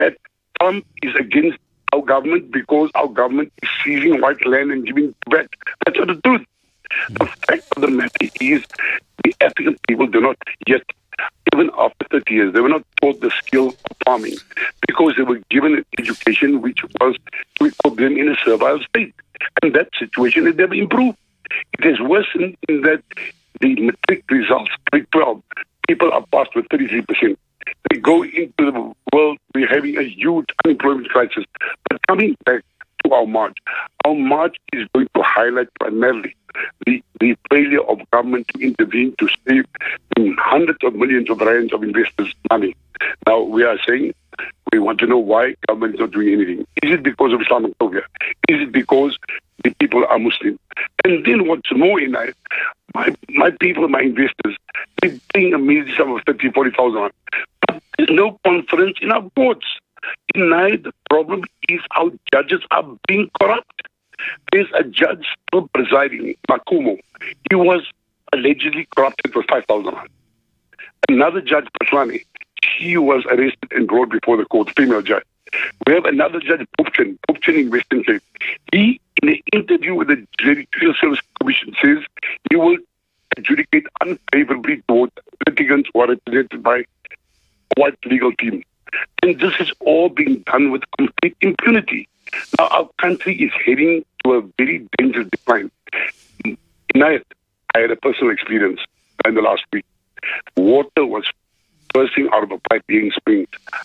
that Trump is against our government because our government is seizing white land and giving back. That's not the truth. The fact of the matter is the African people do not yet, even after 30 years, they were not taught the skill of farming because they were given an education which was to put them in a servile state. And that situation has never improved. It has worsened in that the matric results, grade 12, people are passed with 33%. They go into the world, we're having a huge unemployment crisis. But coming back to our march is going to highlight primarily the failure of government to intervene to save hundreds of millions of rands of investors' money. Now, we are saying we want to know why government is not doing anything. Is it because of Islamophobia? Is it because the people are Muslim? And then what's more in life, my people, my investors, they're paying a measly sum of 30,000, 40,000. But there's no confidence in our courts. Tonight, the problem is our judges are being corrupt. There's a judge still presiding, Makumo. He was allegedly corrupted for 5,000. Another judge, Patlani, she was arrested and brought before the court, female judge. We have another judge, Popchan in Western Cape. He, in an interview with the Judicial Service Commission, says he will adjudicate unfavorably towards litigants who are represented by a white legal team. And this is all being done with complete impunity. Now, our country is heading to a very dangerous decline. Tonight, I had a personal experience in the last week. Water was bursting out of a pipe being springed.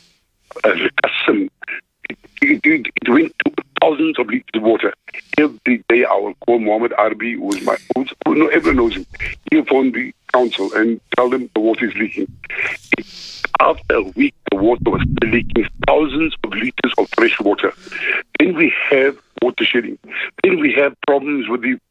It went to thousands of liters of water. Every day I will call Mohammed Arbi, everyone knows him. He'll phone the council and tell them the water is leaking. After a week, the water was still leaking thousands of liters of fresh water. Then we have water shedding. Then we have problems with the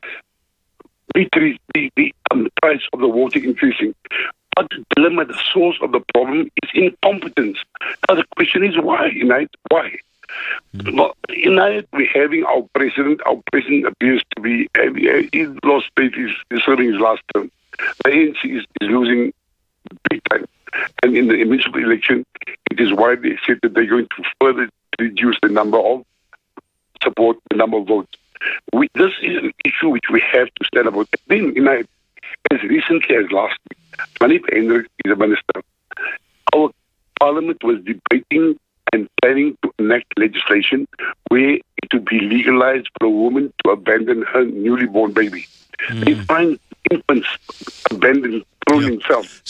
price of the water increasing. But the dilemma, the source of the problem is incompetence. Now the question is why, United? Why? Well, United, we're having our president. Our president appears to be, he's lost faith, he's serving his last term. The ANC is losing big time. And in the municipal election, it is widely said that they're going to further reduce the number of support, the number of votes. This is an issue which we have to stand about. Then, United, as recently as last week, Manip Hendrik is a minister. Our parliament was debating and planning to enact legislation where it would be legalized for a woman to abandon her newly born baby. They find infants abandoned, thrown themselves.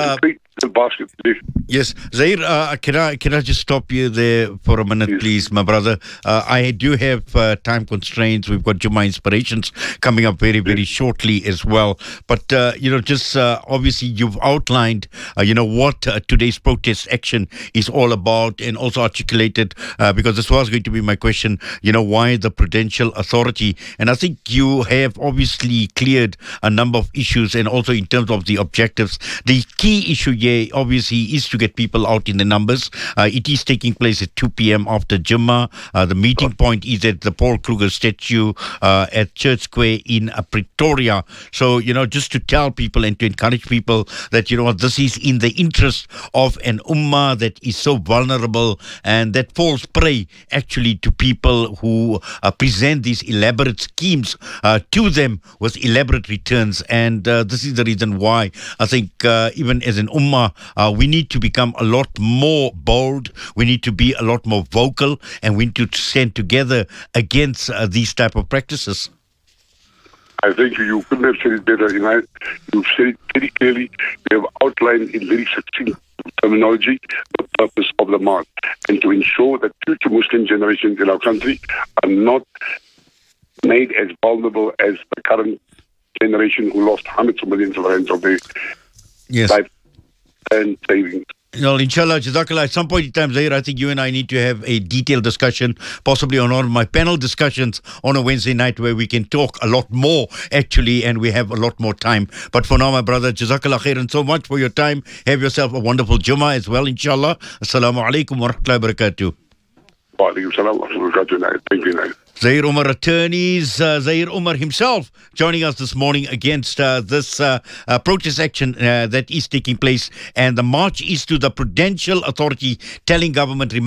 Yes, Zahir, can I just stop you there for a minute, please, my brother? I do have time constraints. We've got Jummah Inspirations coming up very, very shortly as well. But, obviously you've outlined, what today's protest action is all about and also articulated, because this was going to be my question, why the Prudential Authority? And I think you have obviously cleared a number of issues and also in terms of the objectives. The key issue here, obviously, is to get people out in the numbers. It is taking place at 2 p.m. after Jummah. The meeting point is at the Paul Kruger statue at Church Square in Pretoria. So, just to tell people and to encourage people that, this is in the interest of an ummah that is so vulnerable and that falls prey actually to people who present these elaborate schemes to them with elaborate returns. And this is the reason why I think even as an ummah, we need to become a lot more bold. We need to be a lot more vocal, and we need to stand together against these type of practices. I think you couldn't have said it better. You've said it very clearly. We have outlined in very succinct terminology the purpose of the march, and to ensure that future Muslim generations in our country are not made as vulnerable as the current generation who lost hundreds of millions of rands of their life and savings. Inshallah, Jazakallah. At some point in time, Zahir, I think you and I need to have a detailed discussion, possibly on one of my panel discussions on a Wednesday night where we can talk a lot more, actually, and we have a lot more time. But for now, my brother, Jazakallah khairan so much for your time. Have yourself a wonderful Jummah as well, inshallah. Assalamu alaikum wa rahmatullahi wa barakatuh. Wa alaikum salam wa rahmatullahi wa barakatuh. Thank you, Zaire Umar attorneys, Zaire Umar himself joining us this morning against this protest action that is taking place, and the march is to the Prudential Authority telling government